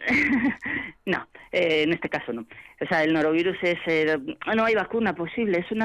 No, en este caso no. O sea, el norovirus no hay vacuna posible. Es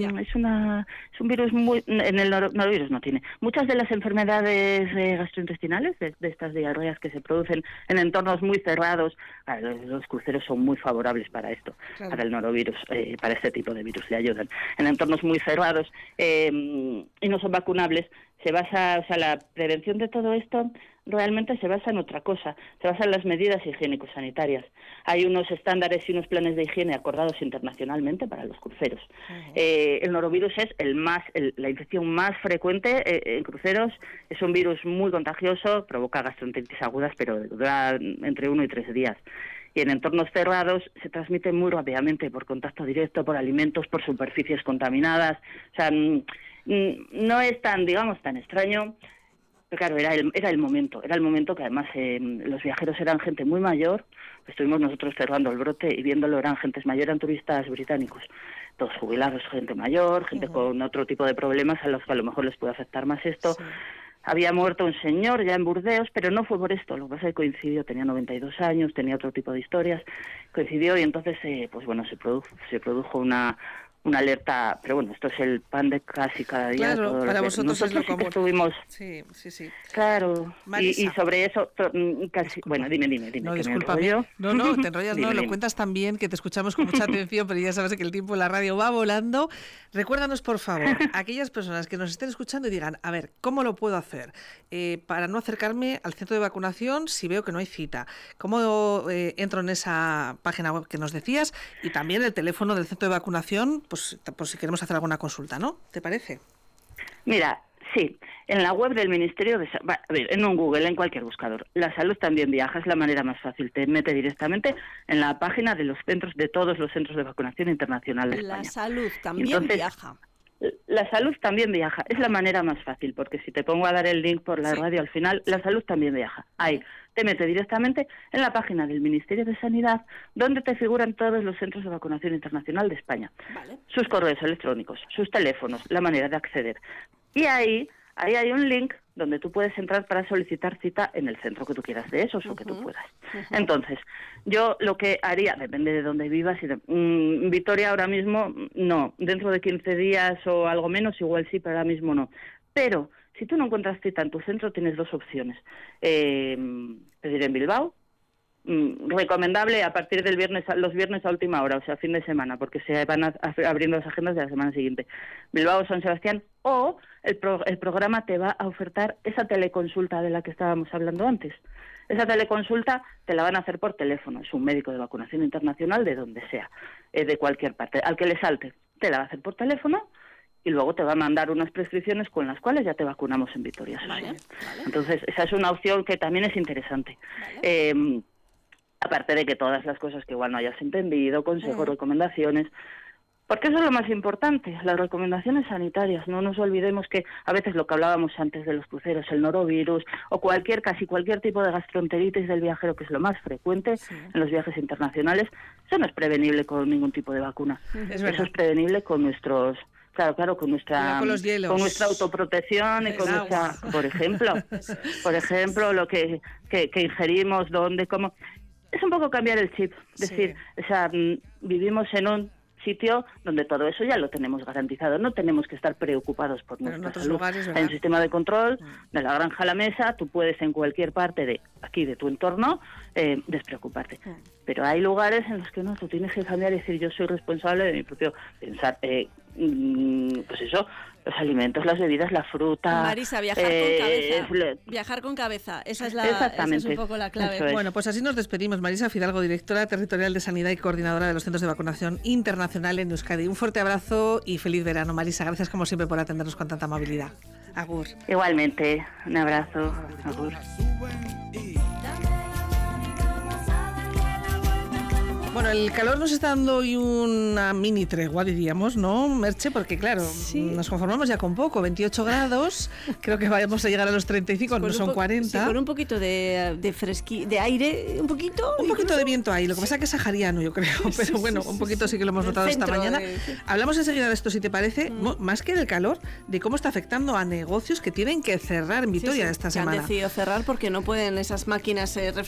un virus muy. En el norovirus no tiene. Muchas de las enfermedades gastrointestinales, de estas diarreas que se producen en entornos muy cerrados, los cruceros son muy favorables para esto, claro. Para el norovirus, para este tipo de virus le ayudan. En entornos muy cerrados y no son vacunables. La prevención de todo esto realmente se basa en otra cosa, se basa en las medidas higiénico-sanitarias. Hay unos estándares y unos planes de higiene acordados internacionalmente para los cruceros. Uh-huh. El norovirus es la infección más frecuente en cruceros, es un virus muy contagioso, provoca gastroenteritis agudas, pero dura entre 1 y 3 días. Y en entornos cerrados se transmite muy rápidamente por contacto directo, por alimentos, por superficies contaminadas. O sea, no es tan extraño, pero claro, era el momento que además los viajeros eran gente muy mayor. Estuvimos nosotros cerrando el brote y viéndolo, eran gentes mayores, eran turistas británicos, todos jubilados, gente mayor, gente con otro tipo de problemas a los que a lo mejor les puede afectar más esto. Sí. Había muerto un señor ya en Burdeos, pero no fue por esto, lo que pasa es que coincidió, tenía 92 años, tenía otro tipo de historias, coincidió y entonces se produjo una alerta, pero bueno, esto es el pan de casi cada día. Claro, para vosotros es lo común. Estuvimos, sí. Claro, y sobre eso, casi, disculpa. Bueno, dime. No, discúlpame. No, te enrollas, dime. Lo cuentas tan bien que te escuchamos con mucha atención, pero ya sabes que el tiempo en la radio va volando. Recuérdanos, por favor, aquellas personas que nos estén escuchando y digan, a ver, ¿cómo lo puedo hacer para no acercarme al centro de vacunación si veo que no hay cita? ¿Cómo entro en esa página web que nos decías? Y también el teléfono del centro de vacunación, pues por si queremos hacer alguna consulta, ¿no? ¿Te parece? Mira, sí, en la web del Ministerio en un Google, en cualquier buscador, La Salud también viaja, es la manera más fácil, te mete directamente en la página de todos los centros de vacunación internacional de España. La Salud también viaja. La Salud también viaja, es la manera más fácil, porque si te pongo a dar el link por la radio al final, La Salud también viaja. Ahí, te mete directamente en la página del Ministerio de Sanidad, donde te figuran todos los centros de vacunación internacional de España. Vale. Sus correos electrónicos, sus teléfonos, la manera de acceder. Y ahí hay un link donde tú puedes entrar para solicitar cita en el centro que tú quieras de esos o que tú puedas. Entonces, yo lo que haría, depende de dónde vivas, Vitoria ahora mismo no, dentro de 15 días o algo menos igual sí, pero ahora mismo no. Pero si tú no encuentras cita en tu centro tienes 2 opciones. Pedir en Bilbao, recomendable a partir del los viernes a última hora, o sea, fin de semana, porque se van abriendo las agendas de la semana siguiente. Bilbao, San Sebastián, o el programa te va a ofertar esa teleconsulta de la que estábamos hablando antes. Esa teleconsulta te la van a hacer por teléfono, es un médico de vacunación internacional de donde sea, de cualquier parte, al que le salte, te la va a hacer por teléfono y luego te va a mandar unas prescripciones con las cuales ya te vacunamos en Vitoria. Vale. Entonces, esa es una opción que también es interesante. Vale. Aparte de que todas las cosas que igual no hayas entendido, consejos, recomendaciones, porque eso es lo más importante, las recomendaciones sanitarias. No nos olvidemos que a veces lo que hablábamos antes de los cruceros, el norovirus o casi cualquier tipo de gastroenteritis del viajero, que es lo más frecuente en los viajes internacionales, eso no es prevenible con ningún tipo de vacuna. Eso es prevenible con nuestros... Claro, con nuestra autoprotección y con nuestra, por ejemplo, lo que ingerimos, dónde, cómo. Es un poco cambiar el chip, decir, vivimos en un sitio donde todo eso ya lo tenemos garantizado, no tenemos que estar preocupados por nuestra salud. Hay un sistema de control, de la granja a la mesa, tú puedes en cualquier parte de tu entorno despreocuparte. Pero hay lugares en los que no, tú tienes que cambiar y decir, yo soy responsable de mi propio pensar, pues eso, los alimentos, las bebidas, la fruta. Marisa, viajar con cabeza, esa es un poco la clave. Bueno, pues así nos despedimos. Marisa Fidalgo, directora territorial de Sanidad y coordinadora de los centros de vacunación internacional en Euskadi. Un fuerte abrazo y feliz verano, Marisa. Gracias como siempre por atendernos con tanta amabilidad. Agur. Igualmente, un abrazo. Agur. Bueno, el calor nos está dando hoy una mini tregua, diríamos, ¿no, Merche? Porque claro, nos conformamos ya con poco, 28 grados, creo que vamos a llegar a los 35, no son 40. Sí, con un poquito de aire, un poquito de viento ahí, lo que pasa es que es sahariano, yo creo, pero bueno, un poquito sí que lo hemos notado esta mañana. Hablamos enseguida de esto, si te parece, más que del calor, de cómo está afectando a negocios que tienen que cerrar en Vitoria esta semana. Han decidido cerrar porque no pueden esas máquinas